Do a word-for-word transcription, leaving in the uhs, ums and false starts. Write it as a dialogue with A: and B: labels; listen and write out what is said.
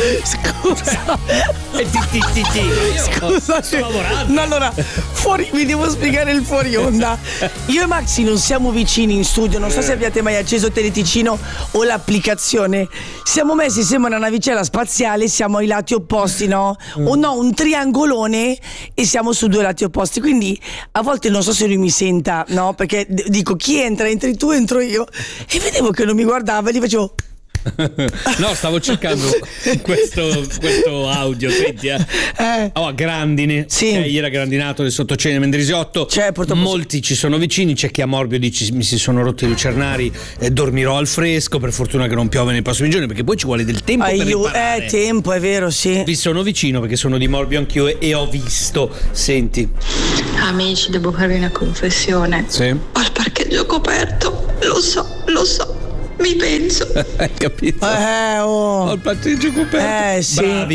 A: Scusa.
B: E ti ti ti ti.
A: Scusa,
B: sto lavorando.
A: No, allora, fuori, vi devo spiegare il fuori onda. Io e Maxi non siamo vicini in studio, non so se abbiate mai acceso Teleticino o l'applicazione. Siamo messi, sembra una navicella spaziale, siamo ai lati opposti, no? O no, un triangolone e siamo su due lati opposti. Quindi a volte non so se lui mi senta, no? Perché d- dico chi entra, entri tu, entro io. E vedevo che non mi guardava e gli facevo.
B: No, stavo cercando questo, questo audio, senti eh.
A: Eh.
B: Oh, a Grandine,
A: Sì.
B: eh, ieri a Grandinato del sottocene Mendrisiotto.
A: Cioè, purtroppo-
B: molti ci sono vicini, c'è chi a Morbio dice mi si sono rotti i lucernari, eh, dormirò al fresco, per fortuna che non piove nei prossimi giorni, perché poi ci vuole del tempo per
A: Aiu-
B: riparare.
A: eh, tempo, è vero, sì.
B: Vi sono vicino perché sono di Morbio anch'io e, e ho visto, senti.
C: Amici, devo farvi una confessione.
B: Sì.
C: Ho il parcheggio coperto, lo so, lo so, mi penso.
B: Hai capito?
A: Eh, oh.
B: Ho il parcheggio coperto.
A: Eh, sì.
B: Bravi.